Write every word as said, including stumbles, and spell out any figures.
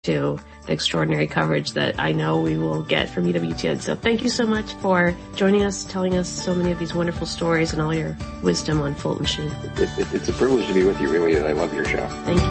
to the extraordinary coverage that I know we will get from E W T N. So thank you so much for joining us, telling us so many of these wonderful stories and all your wisdom on Fulton Sheen. It, it, it's a privilege to be with you, really, and I love your show. Thank you.